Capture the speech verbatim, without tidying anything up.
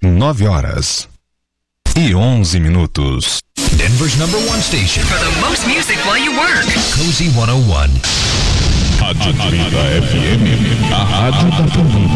nove horas e onze minutos. Denver's number one station for the most music while you work. Cozy cento e um. Rádio Atlanta F M, a rádio da família.